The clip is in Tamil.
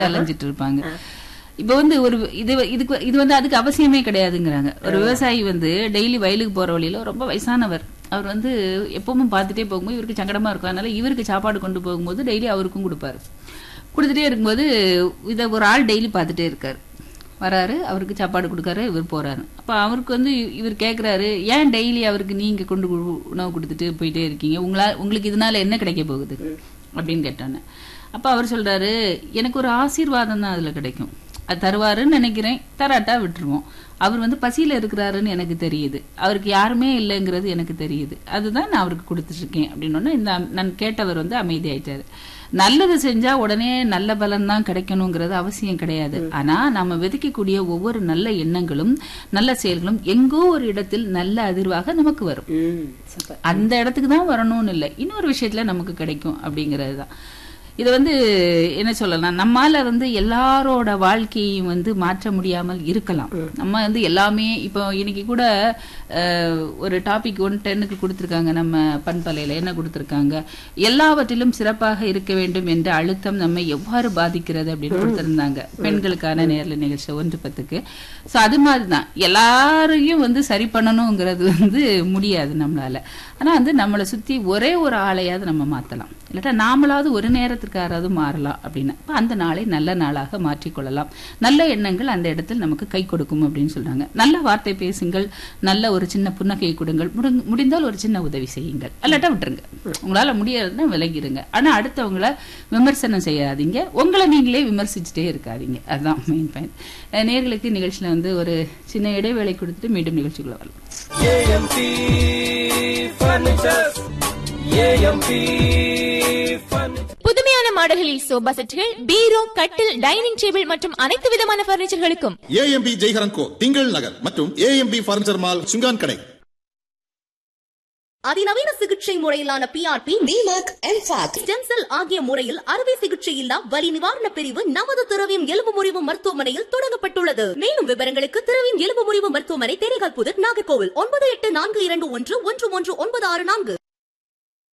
அலைஞ்சிட்டு இருப்பாங்க. இப்ப ஒரு இது அதுக்கு அவசியமே கிடையாதுங்கிறாங்க. ஒரு விவசாயி டெய்லி வயலுக்கு போற வழியில ரொம்ப வயசானவர், அவர் எப்பவும் பார்த்துட்டே போகும்போது இவருக்கு சங்கடமா இருக்கும். அதனால இவருக்கு சாப்பாடு கொண்டு போகும்போது டெய்லி அவருக்கும் கொடுப்பாரு. கொடுத்துட்டே இருக்கும்போது இதை ஒரு ஆள் டெய்லி பார்த்துட்டே இருக்காரு. வராரு, அவருக்கு சாப்பாடு கொடுக்காரு, இவர் போறாரு. அப்ப அவருக்கு இவர் கேட்கிறாரு, ஏன் டெய்லி அவருக்கு நீங்க கொண்டு உணவு கொடுத்துட்டு போயிட்டே இருக்கீங்க, உங்களுக்கு இதனால என்ன கிடைக்க போகுது அப்படின்னு கேட்டானே. அப்ப அவர் சொல்றாரு, எனக்கு ஒரு ஆசீர்வாதம் தான் அதுல கிடைக்கும், அது தருவாருன்னு நினைக்கிறேன், தராட்டா விட்டுருவோம். அவர் பசியில இருக்கிறாருன்னு எனக்கு தெரியுது, அவருக்கு யாருமே இல்லைங்கிறது எனக்கு தெரியுது, அதுதான் நான் அவருக்கு கொடுத்துட்டு இருக்கேன் அப்படின்னு இந்த நான் கேட்டவர் அமைதியாயிட்டாரு. நல்லது செஞ்சா உடனே நல்ல பலன் தான் கிடைக்கணுங்கிறது அவசியம் கிடையாது. ஆனா நம்ம விதைக்கக்கூடிய ஒவ்வொரு நல்ல எண்ணங்களும் நல்ல செயல்களும் எங்கோ ஒரு இடத்தில் நல்ல அதிர்வாக நமக்கு வரும். அந்த இடத்துக்கு தான் வரணும்னு இல்லை, இன்னொரு விஷயத்துல நமக்கு கிடைக்கும் அப்படிங்கிறது தான். இது என்ன சொல்லலாம், நம்மால எல்லாரோட வாழ்க்கையும் மாற்ற முடியாமல் இருக்கலாம். நம்ம எல்லாமே இப்போ இன்னைக்கு கூட ஒரு டாபிக் 110க்கு கொடுத்திருக்காங்க, நம்ம பண்பலையில என்ன கொடுத்திருக்காங்க, எல்லாவற்றிலும் சிறப்பாக இருக்க வேண்டும் என்ற அழுத்தம் நம்மை எவ்வாறு பாதிக்கிறது அப்படின்னு கொடுத்திருந்தாங்க, பெண்களுக்கான நேர்ல நிகழ்ச்சி 110க்கு. சோ அது மாதிரிதான் எல்லாரையும் சரி பண்ணணுங்கிறது முடியாது நம்மளால. ஆனா நம்மளை சுத்தி ஒரே ஒரு ஆளையாவது நம்ம மாத்தலாம், இல்லாட்டா நாமளாவது ஒரு நேரத்திற்காராவது மாறலாம் அப்படின்னு. அந்த நாளை நல்ல நாளாக மாற்றிக்கொள்ளலாம். நல்ல எண்ணங்கள் அந்த இடத்தில் நமக்கு கை கொடுக்கும் அப்படின்னு சொல்றாங்க. நல்ல வார்த்தை பேசுங்கள், நல்ல ஒரு சின்ன புன்னகையை கொடுங்கள், முடிந்தால் ஒரு சின்ன உதவி செய்யுங்கள், அல்லாட்டா விட்டுருங்க. உங்களால முடியாதுன்னா விலகிருங்க. ஆனா அடுத்தவங்களை விமர்சனம் செய்யாதீங்க, உங்களை நீங்களே விமர்சிச்சுட்டே இருக்காதீங்க. அதுதான் மெயின் பாயிண்ட். நேர்களுக்கு நிகழ்ச்சியில ஒரு சின்ன இடைவேளை கொடுத்துட்டு மீண்டும் நிகழ்ச்சிக்குள்ள வரலாம். புதுமையான மாடல்களில் சோபா செட்டுகள், பீரோ, கட்டில், டைனிங் டேபிள் மற்றும் அனைத்து விதமான பர்னிச்சர்களுக்கும் ஏஎம்பி ஜெய்ஹரன் கோ, திங்கள் நகர் மற்றும் ஏஎம்பி பர்னிச்சர் மால், சுங்கான் கடை. அதிநவீன சிகிச்சை முறையிலான PRP, DMAC, MFAC, stem cell ஆகிய முறையில் அறுவை சிகிச்சை இல்லா வலி நிவாரண பிரிவு நமது திரவியம் எலும்பு முறிவு மருத்துவமனையில் தொடங்கப்பட்டுள்ளது. மேலும் விவரங்களுக்கு திரவியம் எலும்பு முறிவு மருத்துவமனை, தேரைகால் புதர், நாகர்கோவில் 9842211194.